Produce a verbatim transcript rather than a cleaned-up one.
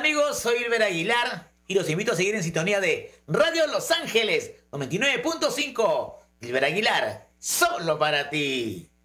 amigos? Soy Ilber Aguilar y los invito a seguir en sintonía de Radio Los Ángeles noventa y nueve punto cinco. Ilber Aguilar, solo para ti.